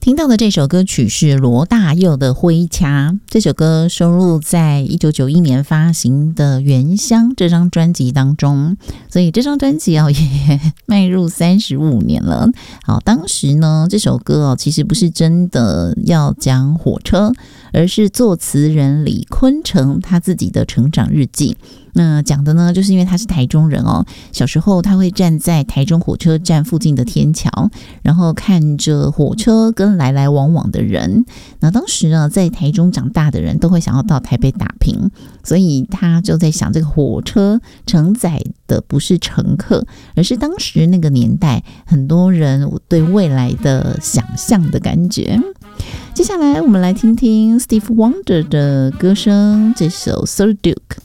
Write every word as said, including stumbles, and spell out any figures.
听到的这首歌曲是罗大佑的《灰掐》，这首歌收录在一九九一年发行的《原乡》这张专辑当中，所以这张专辑哦也迈入三十五年了。好，当时呢这首歌哦其实不是真的要讲火车，而是作词人李坤城他自己的成长日记。那讲的呢，就是因为他是台中人哦，小时候他会站在台中火车站附近的天桥，然后看着火车跟来来往往的人。那当时呢，在台中长大的人都会想要到台北打拼，所以他就在想，这个火车承载的不是乘客，而是当时那个年代很多人对未来的想象的感觉。接下来我们来听听 Steve Wonder 的歌声，这首 Sir Duke。